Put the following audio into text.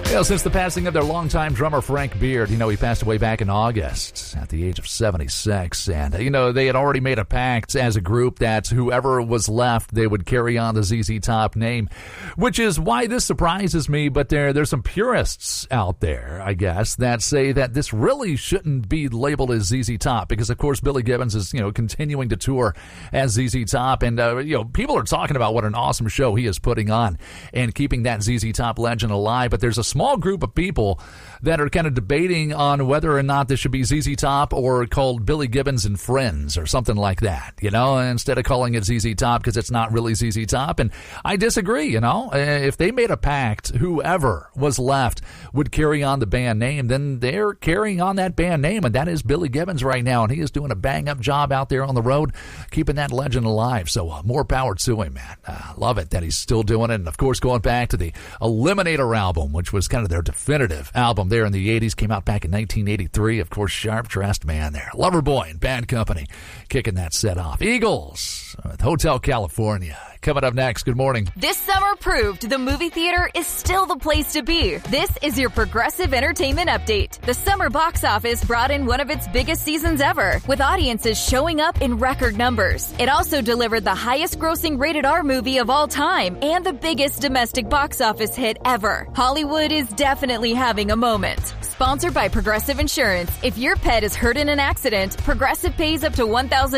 Since the passing of their longtime drummer, Frank Beard, he passed away back in August at the age of 76. And, they had already made a pact as a group that whoever was left, they would carry on the ZZ Top name, which is why this surprises me. But there's some purists out there, I guess, that say that this really shouldn't be labeled as ZZ Top because, of course, Billy Gibbons is, continuing to tour as ZZ Top. And, people are talking about what an awesome show he is putting on and keeping that ZZ Top legend alive. But there's a small group of people that are kind of debating on whether or not this should be ZZ Top or called Billy Gibbons and Friends or something like that, instead of calling it ZZ Top because it's not really ZZ Top. And I disagree, if they made a pact, whoever was left would carry on the band name, then they're carrying on that band name, and that is Billy Gibbons right now, and he is doing a bang-up job out there on the road, keeping that legend alive. So more power to him, man. Love it that he's still doing it, and of course going back to the Eliminator album, which was kind of their definitive album there in the 80s, came out back in 1983. Of course, Sharp Dressed Man there. Loverboy and Bad Company kicking that set off. Eagles with Hotel California. Coming up next, good morning. This summer proved the movie theater is still the place to be. This is your Progressive Entertainment Update. The summer box office brought in one of its biggest seasons ever, with audiences showing up in record numbers. It also delivered the highest grossing rated R movie of all time and the biggest domestic box office hit ever. Hollywood is definitely having a moment. Sponsored by Progressive Insurance. If your pet is hurt in an accident, Progressive pays up to $1,000